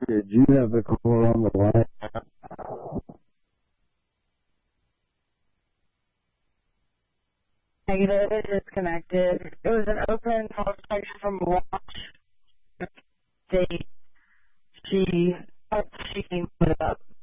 Did you have the caller on the line? Negative, it disconnected. It was an open call section from Watch State. She came put it up.